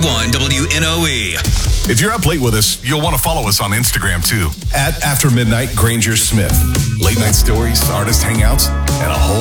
101 WNOE. If you're up late with us, you'll want to follow us on Instagram too. @After Midnight Granger Smith. Late night stories, artist hangouts, and a whole